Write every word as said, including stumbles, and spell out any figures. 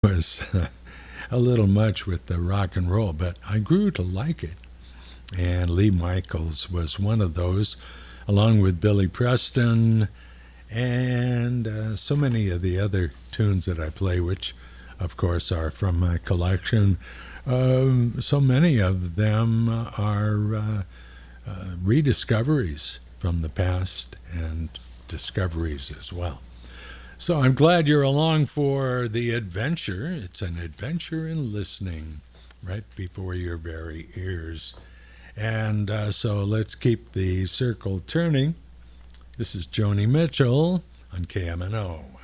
was a little much with the rock and roll, but I grew to like it. And Lee Michaels was one of those, along with Billy Preston and uh, so many of the other tunes that I play, which, of course, are from my collection. Um, so many of them are uh, uh, rediscoveries from the past and discoveries as well. So I'm glad you're along for the adventure. It's an adventure in listening right before your very ears. And uh, so let's keep the circle turning. This is Joni Mitchell on K M N O.